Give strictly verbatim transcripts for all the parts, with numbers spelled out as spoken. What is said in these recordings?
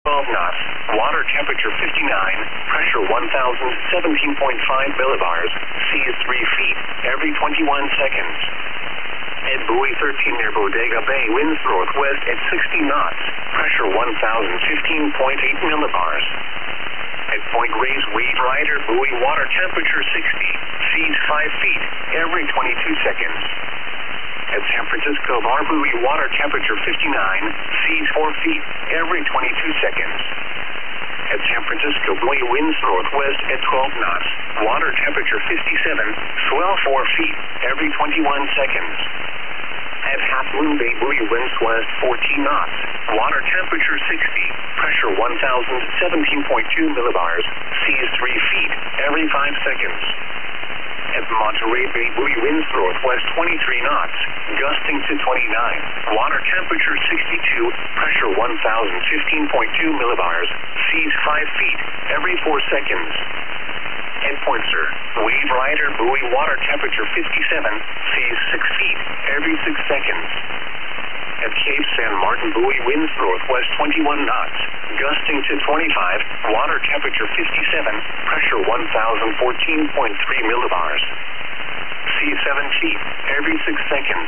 twelve knots, water temperature fifty-nine, pressure one thousand seventeen point five millibars, seas three feet, every twenty-one seconds. At buoy thirteen near Bodega Bay, winds northwest at sixty knots, pressure one thousand fifteen point eight millibars. At Point Reyes, Wave Rider buoy, water temperature sixty, seas five feet, every twenty-two seconds. At San Francisco Bar buoy, water temperature fifty-nine, seas four feet, every twenty-two seconds. At San Francisco buoy, winds northwest at twelve knots, water temperature fifty-seven, swell four feet, every twenty-one seconds. At Half Moon Bay buoy, winds west fourteen knots, water temperature sixty, pressure one thousand seventeen point two millibars, seas three feet, every five seconds. At Monterey Bay buoy, winds northwest twenty-three knots, gusting to twenty-nine, water temperature sixty-two, pressure one thousand fifteen point two millibars, seas five feet, every four seconds. At Pointer, Wave Rider buoy, water temperature fifty-seven, seas six feet, every six seconds. At Cape San Martin buoy, winds northwest twenty-one knots, gusting to twenty-five, water temperature fifty-seven, pressure one thousand fourteen point three millibars. Seas seven feet, every six seconds.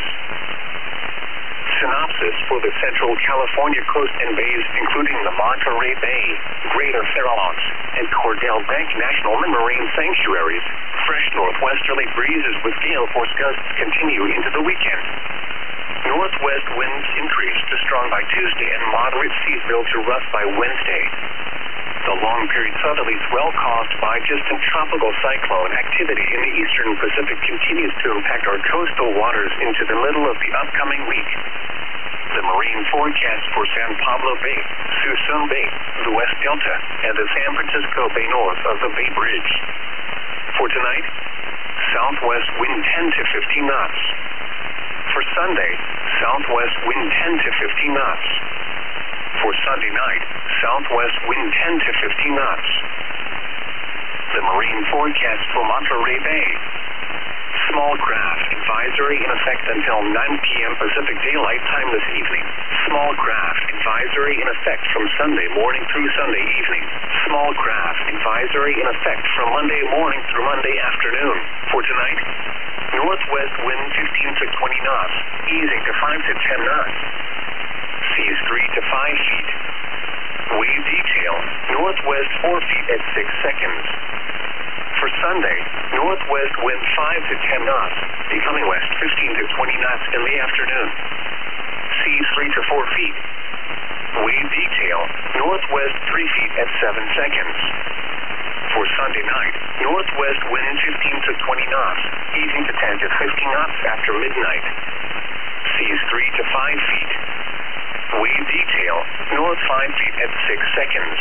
Synopsis for the Central California coast and bays, including the Monterey Bay, Greater Farallones, and Cordell Bank National Marine Sanctuaries. Fresh northwesterly breezes with gale force gusts continue into the weekend. Northwest winds increase to strong by Tuesday and moderate seas build to rough by Wednesday. The long-period southerly swell caused by distant tropical cyclone activity in the eastern Pacific continues to impact our coastal waters into the middle of the upcoming week. The marine forecast for San Pablo Bay, Suisun Bay, the West Delta, and the San Francisco Bay north of the Bay Bridge. For tonight, southwest wind ten to fifteen knots. For Sunday, southwest wind ten to fifteen knots. For Sunday night, southwest wind ten to fifteen knots. The marine forecast for Monterey Bay. Small craft advisory in effect until nine p m Pacific Daylight Time this evening. Small craft advisory in effect from Sunday morning through Sunday evening. Small craft advisory in effect from Monday morning through Monday afternoon. For tonight, northwest wind fifteen to twenty knots, easing to five to ten knots. Seas three to five feet. Wave detail, northwest four feet at six seconds. For Sunday, northwest wind five to ten knots, becoming west fifteen to twenty knots in the afternoon. Seas three to four feet. Wave detail, northwest three feet at seven seconds. For Sunday night, northwest wind fifteen to twenty knots, easing to ten to fifteen knots after midnight. Seas three to five feet. Wave detail, north five feet at six seconds.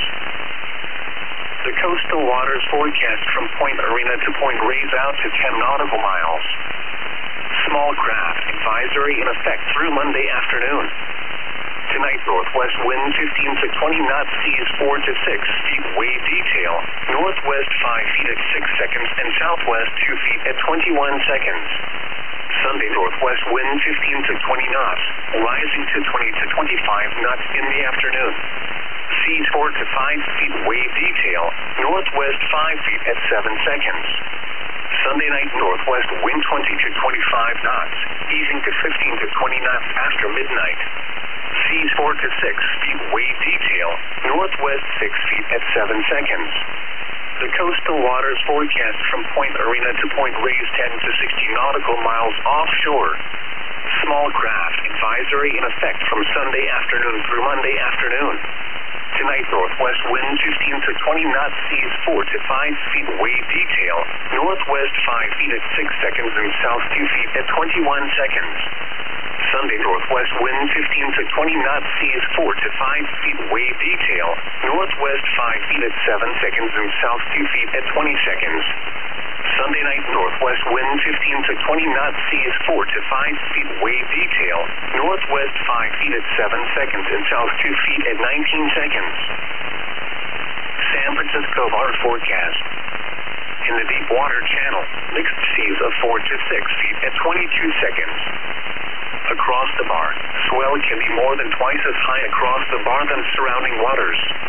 The coastal waters forecast from Point Arena to Point Reyes out to ten nautical miles. Small craft advisory in effect through Monday afternoon. Tonight, northwest wind fifteen to twenty knots, seas four to six feet. Wave detail, northwest five feet at six seconds and southwest two feet at twenty-one seconds. Sunday, northwest wind fifteen to twenty knots, rising to twenty to twenty-five knots in the afternoon. Seas four to five feet. Wave detail, northwest five feet at seven seconds. Sunday night, northwest wind twenty to twenty-five knots, easing to fifteen to twenty knots after midnight. Seas four to six feet. Wave detail, northwest six feet at seven seconds. The coastal waters forecast from Point Arena to Point Reyes ten to sixty nautical miles offshore. Small craft advisory in effect from Sunday afternoon through Monday afternoon. Tonight, northwest wind fifteen to twenty knots, seas four to five feet. Wave detail, northwest five feet at six seconds and south two feet at twenty-one seconds. Sunday, northwest wind fifteen to twenty knots, seas four to five feet. Wave detail, northwest five feet at seven seconds and south two feet at twenty seconds. Sunday night, northwest wind fifteen to twenty knots, seas four to five feet. Wave detail, northwest five feet at seven seconds and south two feet at nineteen seconds. San Francisco Bar forecast. In the deep water channel, mixed seas of four to six feet at twenty-two seconds. Across the bar, swell can be more than twice as high across the bar than surrounding waters.